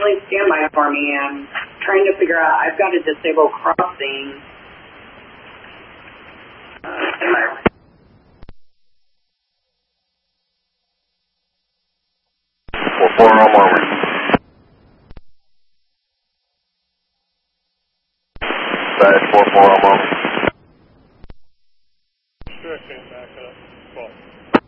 Please stand by for me. I'm trying to figure out, I've got to disable crossing. Stand by. Four over. Side 4 over. Restricting back up. 12.